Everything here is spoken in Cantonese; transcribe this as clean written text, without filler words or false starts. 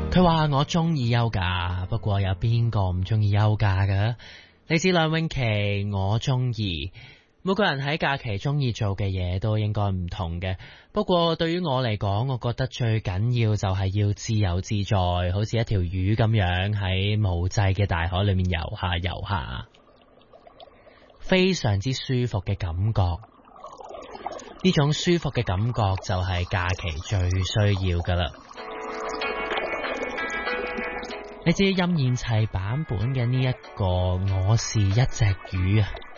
佢話我中意休假，不過有邊個唔中意休假㗎？嚟自梁詠琪，我中意。每個人喺假期中意做嘅嘢都應該唔同嘅，不過對於我嚟講，我覺得最緊要就係要自由自在，好似一條魚咁樣喺無際嘅大海裏面游下游下，非常之舒服嘅感覺。呢種舒服嘅感覺就係假期最需要㗎喇。你知任賢齊版本嘅呢一個我是一隻魚啊，